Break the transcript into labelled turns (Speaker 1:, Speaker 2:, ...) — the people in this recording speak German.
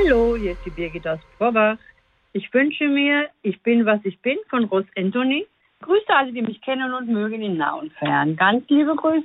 Speaker 1: Hallo, hier ist die Birgit aus Vorbach. Ich wünsche mir Ich bin, was ich bin von Ross Anthony. Grüße alle, die mich kennen und mögen in nah und fern. Ganz liebe Grüße.